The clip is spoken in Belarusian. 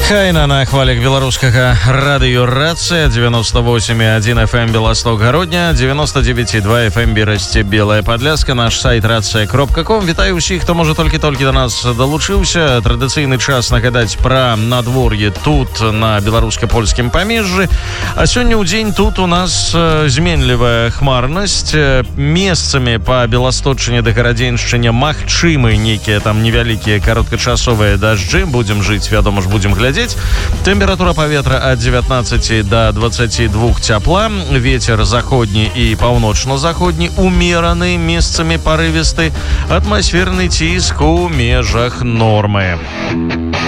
Хайна на хвалях беларускага радыёрацыя 98,1 FM Беласток Гародня, 99,2 FM Берасце Белая Падляска, наш сайт рацыя.ком. Вітаю ўсіх, хто можа толькі-толькі да нас далучыўся. Традыцыйны час нагадаць пра надвор'е тут на беларуска-польскім памежжы. А сёння ў дзень тут у нас зменлівая хмарнасць. Месцамі па Беласточыне да Гарадзеншчыне магчымы нейкія там невялікія кароткачасовыя дажджы. Будзем жыць, вядома ж, будзем глядзець. Тэмпература паветра ад 19 до 22 цяпла. Вецер заходні і паўночна-заходні умераны, месцамі парывісты. Атмасферны ціск у межах нормы.